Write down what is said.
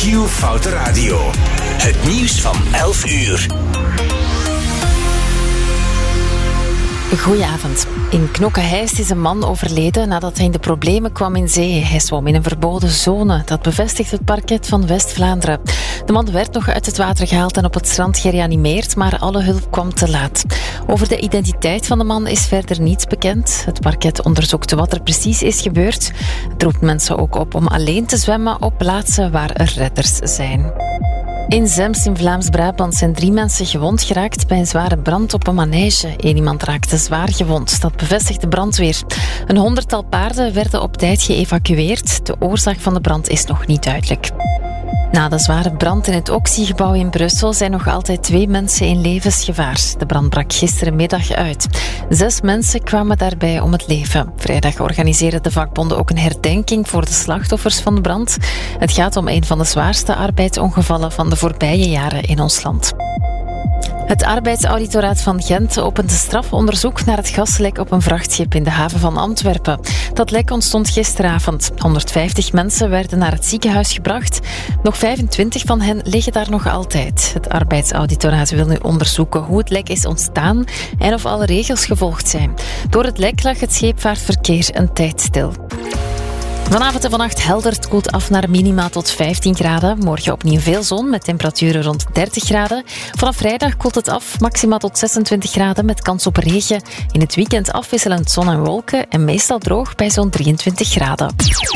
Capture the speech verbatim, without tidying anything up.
Q Foute Radio. Het nieuws van elf uur. Goedenavond. In Knokke-Heist is een man overleden nadat hij in de problemen kwam in zee. Hij zwom in een verboden zone. Dat bevestigt het parket van West-Vlaanderen. De man werd nog uit het water gehaald en op het strand gereanimeerd, maar alle hulp kwam te laat. Over de identiteit van de man is verder niets bekend. Het parket onderzoekt wat er precies is gebeurd. Het roept mensen ook op om alleen te zwemmen op plaatsen waar er redders zijn. In Zemst in Vlaams-Brabant zijn drie mensen gewond geraakt bij een zware brand op een manege. Eén iemand raakte zwaar gewond, dat bevestigt de brandweer. Een honderdtal paarden werden op tijd geëvacueerd. De oorzaak van de brand is nog niet duidelijk. Na de zware brand in het Oxy-gebouw in Brussel zijn nog altijd twee mensen in levensgevaar. De brand brak gisterenmiddag uit. Zes mensen kwamen daarbij om het leven. Vrijdag organiseerden de vakbonden ook een herdenking voor de slachtoffers van de brand. Het gaat om een van de zwaarste arbeidsongevallen van de voorbije jaren in ons land. Het arbeidsauditoraat van Gent opent een strafonderzoek naar het gaslek op een vrachtschip in de haven van Antwerpen. Dat lek ontstond gisteravond. honderdvijftig mensen werden naar het ziekenhuis gebracht. Nog vijfentwintig van hen liggen daar nog altijd. Het arbeidsauditoraat wil nu onderzoeken hoe het lek is ontstaan en of alle regels gevolgd zijn. Door het lek lag het scheepvaartverkeer een tijd stil. Vanavond en vannacht helder, het koelt af naar minima tot vijftien graden. Morgen opnieuw veel zon met temperaturen rond dertig graden. Vanaf vrijdag koelt het af, maxima tot zesentwintig graden met kans op regen. In het weekend afwisselend zon en wolken en meestal droog bij zo'n drieëntwintig graden.